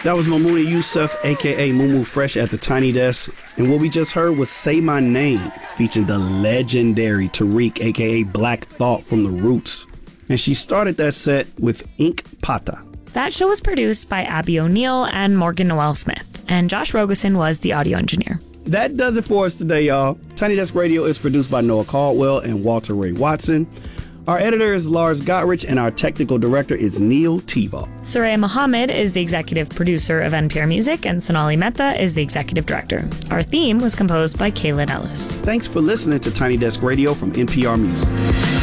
That was Mamouna Youssef, aka Mumu Fresh at the Tiny Desk. And what we just heard was Say My Name, featuring the legendary Tariq, aka Black Thought from The Roots. And she started that set with Ink Pata. That show was produced by Abby O'Neill and Morgan Noel Smith, and Josh Rogosin was the audio engineer. That does it for us today, y'all. Tiny Desk Radio is produced by Noah Caldwell and Walter Ray Watson. Our editor is Lars Gottrich, and our technical director is Neil Tebow. Soraya Mohammed is the executive producer of NPR Music, and Sonali Mehta is the executive director. Our theme was composed by Kaylin Ellis. Thanks for listening to Tiny Desk Radio from NPR Music.